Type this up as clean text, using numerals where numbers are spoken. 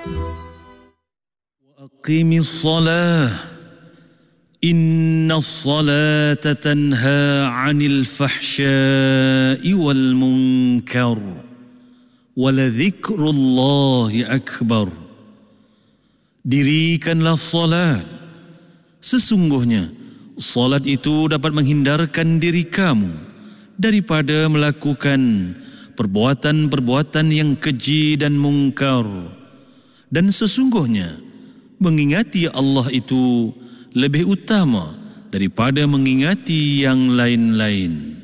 Aqimis salah Inna salata tanha 'anil fahsya'i wal munkar Waladhikrullahi akbar. Dirikanlah salat. Sesungguhnya salat itu dapat menghindarkan diri kamu daripada melakukan perbuatan-perbuatan yang keji dan mungkar. Dan sesungguhnya mengingati Allah itu lebih utama daripada mengingati yang lain-lain.